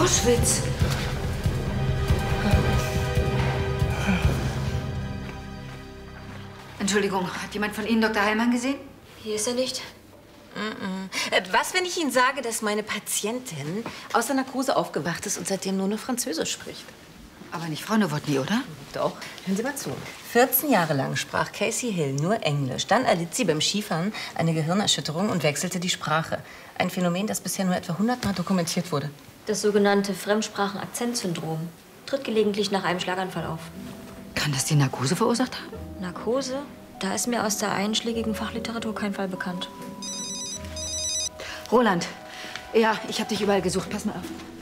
Auschwitz. Entschuldigung, hat jemand von Ihnen Dr. Heilmann gesehen? Hier ist er nicht. Was, wenn ich Ihnen sage, dass meine Patientin aus der Narkose aufgewacht ist und seitdem nur noch Französisch spricht? Aber nicht Frau Nowotny, oder? Doch. Hören Sie mal zu. 14 Jahre lang sprach Casey Hill nur Englisch. Dann erlitt sie beim Skifahren eine Gehirnerschütterung und wechselte die Sprache. Ein Phänomen, das bisher nur etwa 100 Mal dokumentiert wurde. Das sogenannte Fremdsprachen-Akzent-Syndrom tritt gelegentlich nach einem Schlaganfall auf. Kann das die Narkose verursacht haben? Narkose? Da ist mir aus der einschlägigen Fachliteratur kein Fall bekannt. Roland, ja, ich habe dich überall gesucht. Pass mal auf.